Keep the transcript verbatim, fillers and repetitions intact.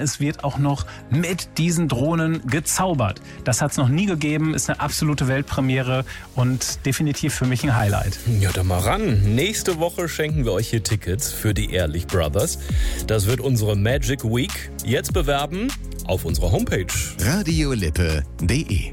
es wird auch noch mit diesen Drohnen gezaubert. Das hat es noch nie gegeben, ist eine absolute Weltpremiere und definitiv für mich ein Highlight. Ja, dann mal ran. Nächste Woche schenken wir euch hier Tickets für die Ehrlich Brothers. Das wird unsere Magic Week. Jetzt bewerben auf unserer Homepage radiolippe punkt de